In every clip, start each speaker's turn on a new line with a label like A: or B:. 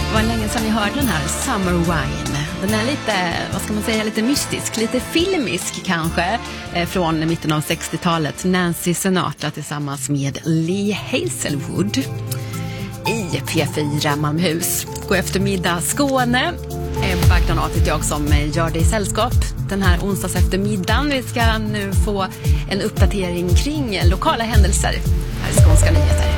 A: Var länge sedan vi hörde den här Summer Wine. Den är lite, vad ska man säga, lite mystisk, lite filmisk kanske, från mitten av 60-talet. Nancy Sinatra tillsammans med Lee Hazelwood i P4 Malmöhus. God eftermiddag Skåne. Ebba Granat heter jag som gör det i sällskap den här onsdags eftermiddagen. Vi ska nu få en uppdatering kring lokala händelser här i Skånska nyheter.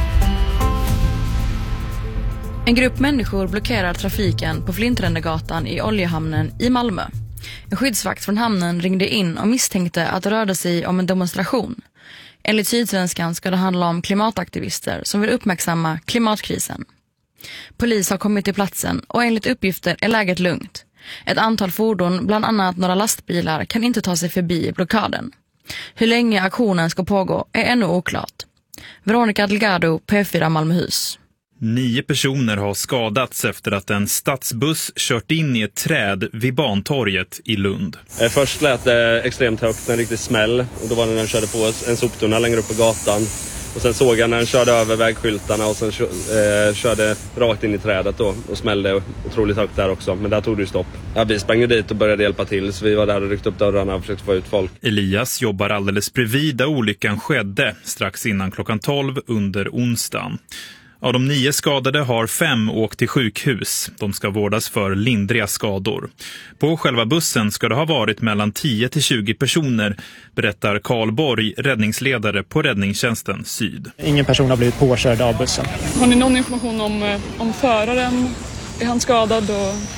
B: En grupp människor blockerar trafiken på Flinträndegatan i Oljehamnen i Malmö. En skyddsvakt från hamnen ringde in och misstänkte att det rörde sig om en demonstration. Enligt Sydsvenskan ska det handla om klimataktivister som vill uppmärksamma klimatkrisen. Polis har kommit till platsen och enligt uppgifter är läget lugnt. Ett antal fordon, bland annat några lastbilar, kan inte ta sig förbi blockaden. Hur länge aktionen ska pågå är ännu oklart. Veronica Delgado, P4 Malmöhus.
C: 9 personer har skadats efter att en stadsbuss kört in i ett träd vid Bantorget i Lund.
D: Först lät det extremt högt, en riktig smäll. Och då var det när den körde på en soptunna längre upp på gatan. Och sen såg jag när den körde över vägskyltarna och sen körde rakt in i trädet då, och smällde otroligt högt där också. Men där tog det ju stopp. Ja, vi sprang dit och började hjälpa till, så vi var där och ryckte upp dörrarna och försökte få ut folk.
C: Elias jobbar alldeles bredvid där olyckan skedde strax innan klockan 12 under onsdagen. Av de 9 skadade har 5 åkt till sjukhus. De ska vårdas för lindriga skador. På själva bussen ska det ha varit mellan 10 till 20 personer, berättar Karl Borg, räddningsledare på Räddningstjänsten Syd.
E: Ingen person har blivit påkörd av bussen.
F: Har ni någon information om föraren? Är han skadad?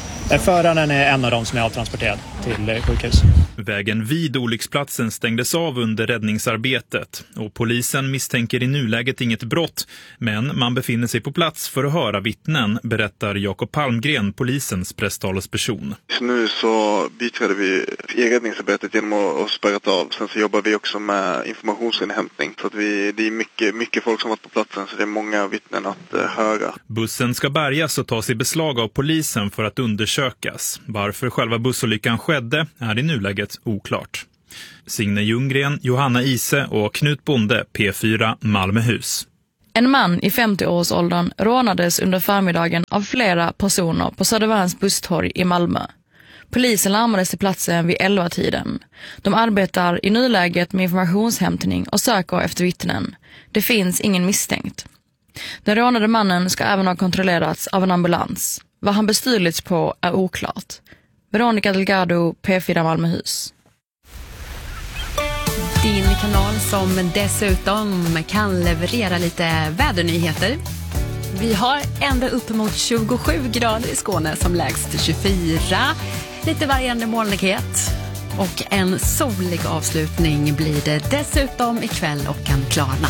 E: Föraren är en av dem som är avtransporterad till sjukhus.
C: Vägen vid olycksplatsen stängdes av under räddningsarbetet och polisen misstänker i nuläget inget brott, men man befinner sig på plats för att höra vittnen, berättar Jakob Palmgren, polisens presstalesperson.
G: Nu så biträder vi i räddningsarbetet genom att spärra av. Sen så jobbar vi också med informationsinhämtning. Så att det är mycket folk som varit på platsen, så det är många vittnen att höra.
C: Bussen ska bärgas och tas i beslag av polisen för att undersökas. Varför själva bussolyckan skedde är i nuläget oklart. Signe Ljunggren, Johanna Ise och Knut Bonde, P4 Malmöhus.
B: En man i 50-årsåldern rånades under förmiddagen av flera personer på Södervärns busstorg i Malmö. Polisen larmades till platsen vid 11-tiden. De arbetar i nuläget med informationshämtning och söker efter vittnen. Det finns ingen misstänkt. Den rånade mannen ska även ha kontrollerats av en ambulans. Vad han bestulits på är oklart. Veronica Delgado, P4 Malmöhus.
A: Din kanal som dessutom kan leverera lite vädernyheter. Vi har ända upp mot 27 grader i Skåne, som lägst 24. Lite varierande molnighet. Och en solig avslutning blir det dessutom ikväll och en klar natt.